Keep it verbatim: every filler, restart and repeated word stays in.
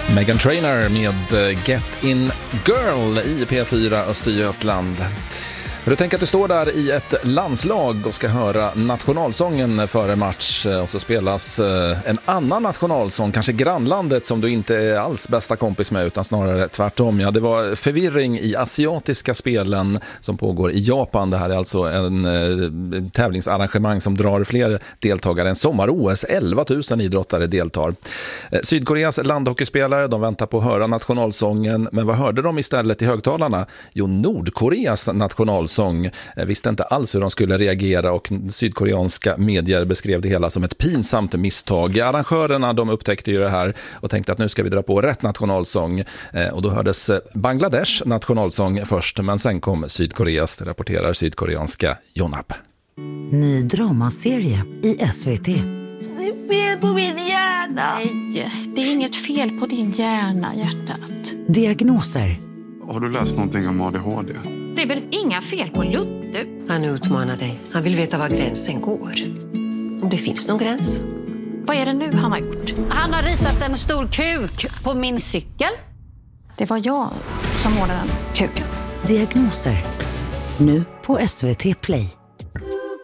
Meghan Trainor med Get In Girl i P fyra Östergötland. Du tänker att du står där i ett landslag och ska höra nationalsången före match, och så spelas en annan nationalsång, kanske grannlandet som du inte är alls bästa kompis med utan snarare tvärtom. Ja, det var förvirring i asiatiska spelen som pågår i Japan. Det här är alltså en eh, tävlingsarrangemang som drar fler deltagare än sommar-O S. elva tusen idrottare deltar. Eh, Sydkoreas landhockeyspelare, de väntar på att höra nationalsången, men vad hörde de istället i högtalarna? Jo, Nordkoreas nationalsång. Jag visste inte alls hur de skulle reagera, och sydkoreanska medier beskrev det hela som ett pinsamt misstag. Arrangörerna, de upptäckte ju det här och tänkte att nu ska vi dra på rätt nationalsång, och då hördes Bangladesh nationalsång först, men sen kom Sydkoreas, rapporterar sydkoreanska Jonab. Ny dramaserie i S V T. Det är fel på min hjärna. Nej, det är inget fel på din hjärna, hjärtat. Diagnoser. Har du läst någonting om A D H D? Det är väl inga fel på Ludde? Han utmanar dig. Han vill veta var gränsen går. Om det finns någon gräns. Vad är det nu han har gjort? Han har ritat en stor kuk på min cykel. Det var jag som målade den kuken. Diagnoser. Nu på S V T Play.